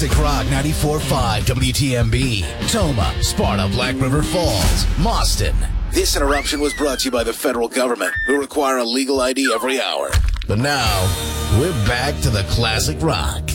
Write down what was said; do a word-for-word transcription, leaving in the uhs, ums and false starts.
Rock ninety-four point five W T M B, Toma, Sparta, Black River Falls, Mauston. This interruption was brought to you by the federal government, who require a legal I D every hour. But now, we're back to the classic rock.